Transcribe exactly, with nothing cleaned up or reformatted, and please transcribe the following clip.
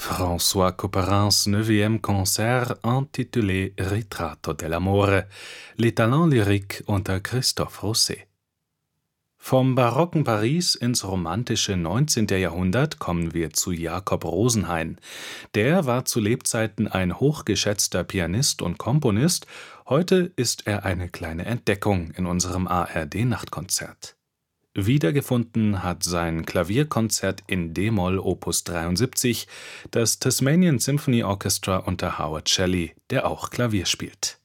François Couperins neuvième Concert intitulé Ritratto dell'amore, les talents lyriques unter Christophe Rousset. Vom barocken Paris ins romantische neunzehnte. Jahrhundert kommen wir zu Jakob Rosenhain. Der war zu Lebzeiten ein hochgeschätzter Pianist und Komponist, heute ist er eine kleine Entdeckung in unserem A R D-Nachtkonzert. Wiedergefunden hat sein Klavierkonzert in d-Moll Opus dreiundsiebzig das Tasmanian Symphony Orchestra unter Howard Shelley, der auch Klavier spielt.